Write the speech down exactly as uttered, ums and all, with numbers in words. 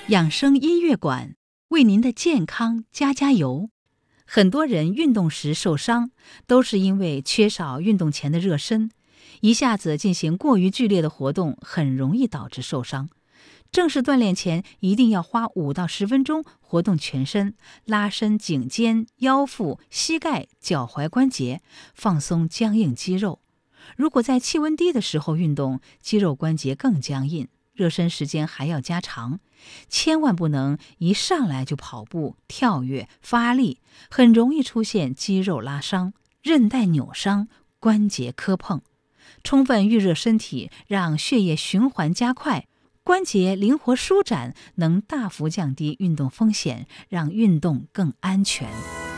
养生音乐馆为您的健康加加油。很多人运动时受伤，都是因为缺少运动前的热身，一下子进行过于剧烈的活动，很容易导致受伤。正式锻炼前一定要花五到十分钟活动全身，拉伸颈肩、腰腹、膝盖、脚踝关节，放松僵硬肌肉。如果在气温低的时候运动，肌肉关节更僵硬，热身时间还要加长。千万不能一上来就跑步、跳跃、发力，很容易出现肌肉拉伤、韧带扭伤、关节磕碰。充分预热身体，让血液循环加快，关节灵活舒展，能大幅降低运动风险，让运动更安全。